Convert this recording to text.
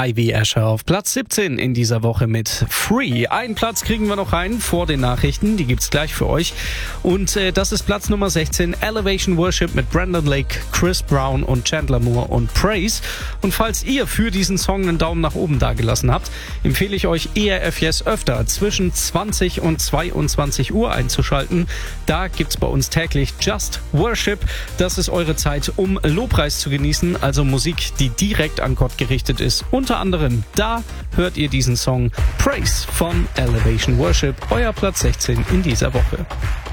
Ivy Asher auf Platz 17 in dieser Woche mit Free. Einen Platz kriegen wir noch rein vor den Nachrichten, die gibt's gleich für euch. Und das ist Platz Nummer 16, Elevation Worship mit Brandon Lake, Chris Brown und Chandler Moore und Praise. Und falls ihr für diesen Song einen Daumen nach oben dagelassen habt, empfehle ich euch ERF Yes öfter zwischen 20 und 22 Uhr einzuschalten. Da gibt's bei uns täglich Just Worship. Das ist eure Zeit, um Lobpreis zu genießen, also Musik, die direkt an Gott gerichtet ist. Unter anderem, da hört ihr diesen Song Praise von Elevation Worship, euer Platz 16 in dieser Woche.